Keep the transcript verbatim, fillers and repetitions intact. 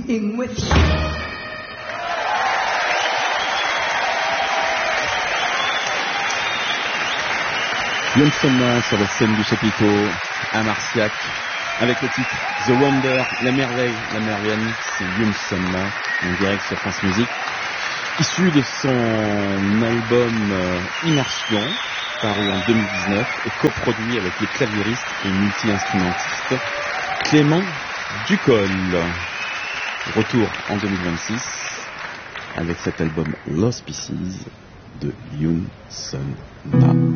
being with you. Youn Sonna sur la scène du chapiteau à Marciac avec le titre The Wonder, la merveille, la merveille, c'est Youn Sonna en direct sur France Musique, issu de son album euh, Immersion, paru en deux mille dix-neuf et coproduit avec le claviériste et multi-instrumentiste Clément Ducol. Retour en deux mille vingt-six avec cet album Lost Pieces de Youn Sonna.